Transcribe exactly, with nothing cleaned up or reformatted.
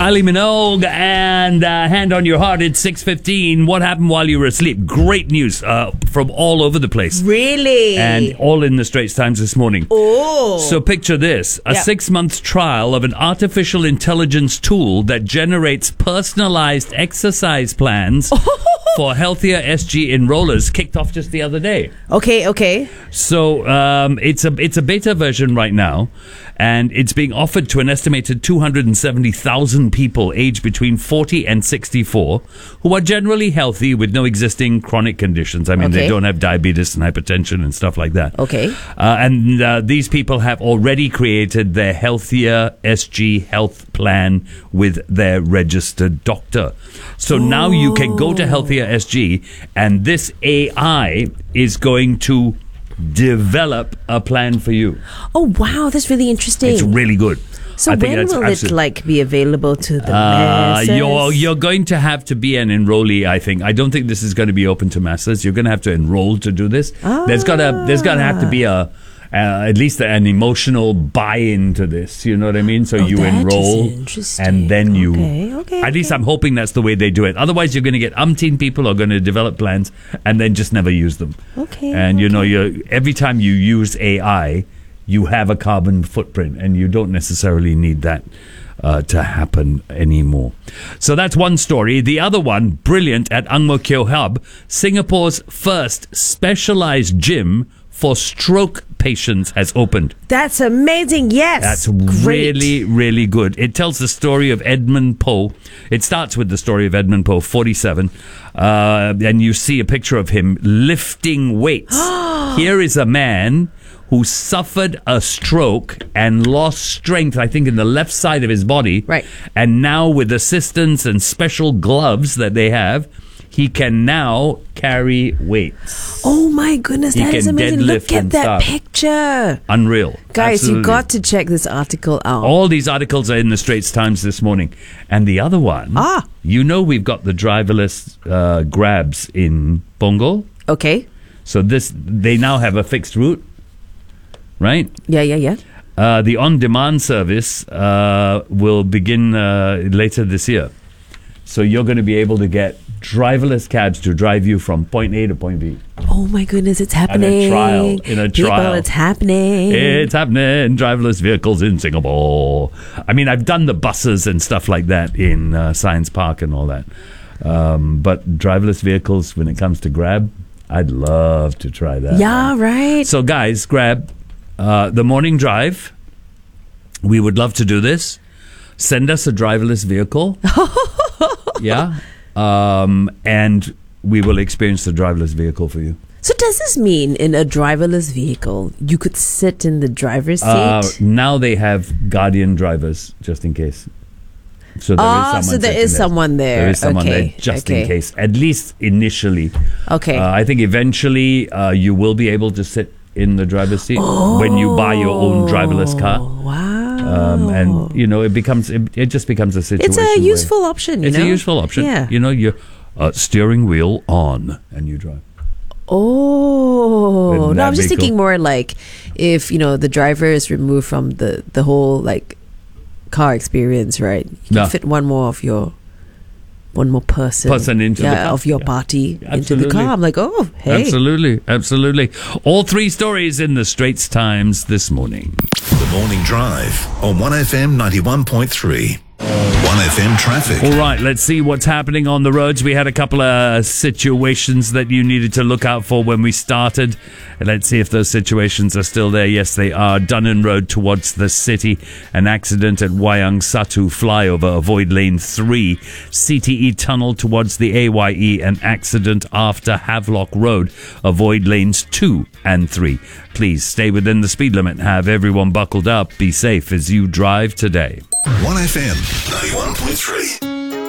Kylie Minogue and uh, Hand on Your Heart. It's six fifteen. What happened while you were asleep? Great news uh, from all over the place. Really? And all in the Straits Times this morning. Oh. So picture this. A Yep. six-month trial of an artificial intelligence tool that generates personalized exercise plans for Healthier S G enrollers kicked off just the other day. Okay, okay. So um, it's a it's a beta version right now, and it's being offered to an estimated two hundred seventy thousand people aged between forty and sixty-four who are generally healthy with no existing chronic conditions. I mean, Okay. they don't have diabetes and hypertension and stuff like that. Okay. Uh, and uh, these people have already created their Healthier S G health plan with their registered doctor. So now you can go to Healthier S G, and this A I is going to develop a plan for you. Oh, wow. That's really interesting. It's really good. so I think when that's will absolute- it like be available to the Uh, masses? you're you're going to have to be an enrollee. I think. I don't think this is going to be open to masses. You're going to have to enroll to do this. There's gotta there's gotta have to be a uh, at least an emotional buy-in to this. You know what I mean? So Oh, you that is enroll, interesting. and then you. Okay, okay, At least okay. I'm hoping that's the way they do it. Otherwise, you're going to get umpteen people are going to develop plans and then just never use them. Okay, And you know, okay. you every time you use A I, you have a carbon footprint, and you don't necessarily need that uh, to happen anymore. So that's one story. The other one, brilliant, at Ang Mo Kio Hub, Singapore's first specialized gym for stroke patients has opened. That's amazing. Yes. That's Great. really, really good. It tells the story of Edmund Poe. It starts with the story of Edmund Poe, forty-seven. Uh, and you see a picture of him lifting weights. Here is a man who suffered a stroke and lost strength, I think, in the left side of his body. Right. And now, with assistance and special gloves that they have, he can now carry weights. Oh my goodness, He that is can amazing. Look deadlift at and that stuff. picture. Unreal. Guys, Absolutely. you got to check this article out. All these articles are in the Straits Times this morning. And the other one, Ah. you know we've got the driverless uh, grabs in Punggol. Okay. So this they now have a fixed route, right? Yeah, yeah, yeah. Uh, the on-demand service uh, will begin uh, later this year. So you're going to be able to get driverless cabs to drive you from point A to point B. Oh my goodness, it's happening. trial, in a People, trial. it's happening. It's happening. Driverless vehicles in Singapore. I mean, I've done the buses and stuff like that in uh, Science Park and all that. Um, but driverless vehicles, when it comes to Grab, I'd love to try that. Yeah, right. So, guys, Grab, uh, the morning drive. We would love to do this. Send us a driverless vehicle. Yeah. Um, and we will experience the driverless vehicle for you. So does this mean in a driverless vehicle, you could sit in the driver's seat? Uh, now they have guardian drivers, just in case. So there Ah, is so someone there sitting is someone there. There is someone Okay, there, just okay. in case. At least initially. Okay. Uh, I think eventually uh, you will be able to sit in the driver's seat when you buy your own driverless car. Wow. Um, and you know, it becomes it, it just becomes a situation. It's a where- useful option, you It's know? a useful option. Yeah. You know, you're uh, steering wheel on and you drive. Oh. Wouldn't No, that I'm just be thinking cool? more like if, you know, the driver is removed from the, the whole like car experience, right? You can Yeah. fit one more of your one more person, Person into the yeah, car. of your Yeah. party into the Absolutely. car. I'm like, oh, hey. Absolutely, absolutely. All three stories in the Straits Times this morning. The Morning Drive on one F M ninety-one point three. one F M traffic. All right, let's see what's happening on the roads. We had a couple of situations that you needed to look out for when we started. Let's see if those situations are still there. Yes, they are. Dunnan Road towards the city. An accident at Wayang Satu flyover. Avoid lane three. C T E tunnel towards the A Y E. An accident after Havelock Road. Avoid lanes two and three. Please stay within the speed limit. Have everyone buckled up. Be safe as you drive today. one F M ninety-one point three.